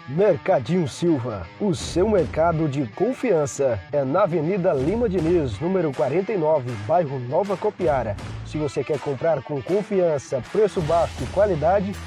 Mercadinho Silva, o seu mercado de confiança, é na Avenida Lima Diniz, número 49, bairro Nova Copiara. Se você quer comprar com confiança, preço baixo e qualidade,